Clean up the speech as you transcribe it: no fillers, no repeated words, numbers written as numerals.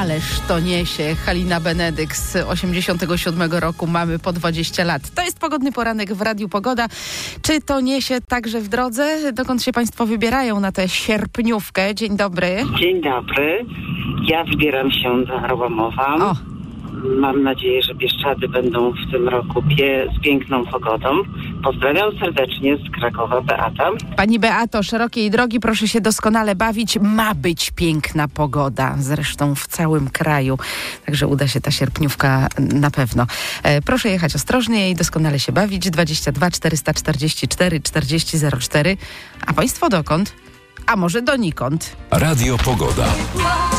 Ależ to niesie. Halina Benedyk z 87 roku. Mamy po 20 lat. To jest Pogodny Poranek w Radiu Pogoda. Czy to niesie także w drodze? Dokąd się Państwo wybierają na tę sierpniówkę? Dzień dobry. Dzień dobry. Ja wybieram się do Rałamowa. O. Mam nadzieję, że Bieszczady będą w tym roku z piękną pogodą. Pozdrawiam serdecznie z Krakowa, Beata. Pani Beato, szerokiej drogi, proszę się doskonale bawić. Ma być piękna pogoda, zresztą w całym kraju. Także uda się ta sierpniówka na pewno. Proszę jechać ostrożnie i doskonale się bawić. 22 444 40 04. A Państwo dokąd? A może donikąd? Radio Pogoda.